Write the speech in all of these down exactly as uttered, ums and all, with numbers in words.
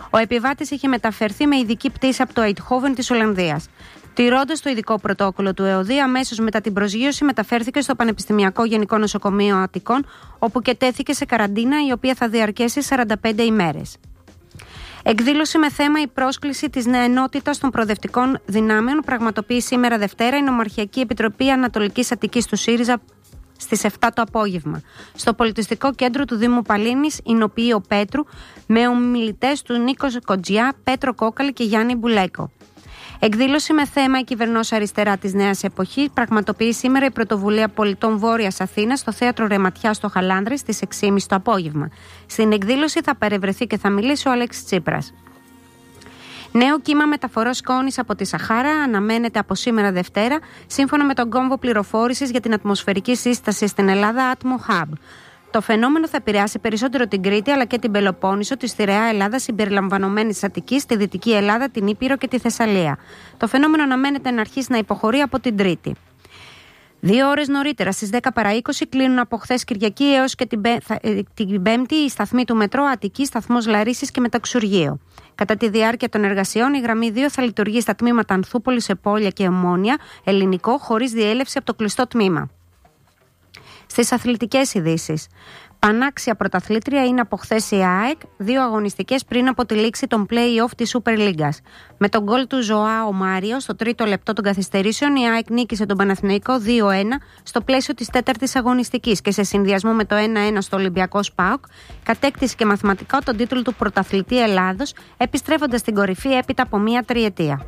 Ο επιβάτης είχε μεταφερθεί με ειδική πτήση από το Eindhoven της Ολλανδίας. Τηρώντας το ειδικό πρωτόκολλο του ΕΟΔΗ, αμέσως μετά την προσγείωση μεταφέρθηκε στο Πανεπιστημιακό Γενικό Νοσοκομείο Αττικών, όπου και τέθηκε σε καραντίνα, η οποία θα διαρκέσει σαράντα πέντε ημέρες. Εκδήλωση με θέμα η πρόσκληση της ενότητας των προοδευτικών δυνάμεων πραγματοποιεί σήμερα Δευτέρα η Νομαρχιακή Επιτροπή Ανατολικής Αττικής του ΣΥΡΙΖΑ στις επτά το απόγευμα, στο πολιτιστικό κέντρο του Δήμου Παλίνης, Ινοποιείο Πέτρου, με ομιλητές του Νίκο Κοντζιά, Πέτρο Κόκαλη και Γιάννη Μπουλέκο. Εκδήλωση με θέμα η κυβερνός αριστερά της νέας εποχής πραγματοποιεί σήμερα η Πρωτοβουλία Πολιτών Βόρειας Αθήνας στο Θέατρο Ρεματιά στο Χαλάνδρη στις έξι και μισή το απόγευμα. Στην εκδήλωση θα παρευρεθεί και θα μιλήσει ο Αλέξης Τσίπρας. Νέο κύμα μεταφορών σκόνης από τη Σαχάρα αναμένεται από σήμερα Δευτέρα, σύμφωνα με τον κόμβο πληροφόρησης για την ατμοσφαιρική σύσταση στην Ελλάδα Atmo Hub. Το φαινόμενο θα επηρεάσει περισσότερο την Κρήτη αλλά και την Πελοπόννησο, τη Στιραιά Ελλάδα συμπεριλαμβανομένη τη Αττικής, τη Δυτική Ελλάδα, την Ήπειρο και τη Θεσσαλία. Το φαινόμενο αναμένεται να αρχίσει να υποχωρεί από την Τρίτη. Δύο ώρες νωρίτερα, στις δέκα παρά είκοσι, κλείνουν από χθες Κυριακή έως και την, πέ... την Πέμπτη οι σταθμοί του μετρό Αττική, σταθμός Λαρίσης και Μεταξουργείο. Κατά τη διάρκεια των εργασιών, η γραμμή δύο θα λειτουργεί στα τμήματα Ανθούπολης, Επόλια και Ομόνια, ελληνικό, χωρίς διέλευση από το κλειστό τμήμα. Στις αθλητικές ειδήσεις. Πανάξια πρωταθλήτρια είναι από χθες η ΑΕΚ, δύο αγωνιστικές πριν από τη λήξη των play-off της Super League. Με τον γκολ του Ζωάο Μάριο στο τρίτο λεπτό των καθυστερήσεων, η ΑΕΚ νίκησε τον Παναθηναϊκό δύο ένα στο πλαίσιο της τέταρτης αγωνιστικής και σε συνδυασμό με το ένα ένα στο Ολυμπιακό ΣΠΑΟΚ, κατέκτησε και μαθηματικά τον τίτλο του πρωταθλητή Ελλάδος, επιστρέφοντας στην κορυφή έπειτα από μία τριετία.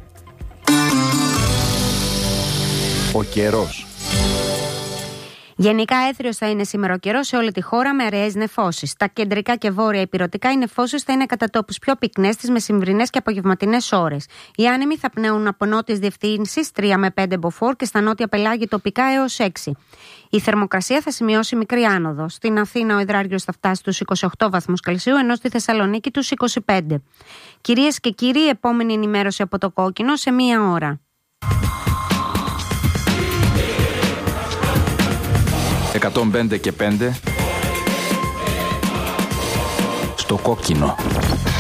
Ο καιρός. Γενικά έθριος θα είναι σήμερα ο καιρός σε όλη τη χώρα με αραιές νεφώσεις. Τα κεντρικά και βόρεια ηπειρωτικά οι νεφώσεις θα είναι κατά τόπους πιο πυκνές στις μεσημβρινές και απογευματινές ώρες. Οι άνεμοι θα πνέουν από νότιες διευθύνσεις τρία με πέντε μποφόρ και στα νότια πελάγη τοπικά έως έξι. Η θερμοκρασία θα σημειώσει μικρή άνοδο. Στην Αθήνα ο υδράργυρος θα φτάσει στους είκοσι οκτώ βαθμούς Κελσίου, ενώ στη Θεσσαλονίκη τους είκοσι πέντε. Κυρίες και κύριοι, επόμενη ενημέρωση από το Κόκκινο σε μία ώρα. εκατόν πέντε και πέντε στο Κόκκινο.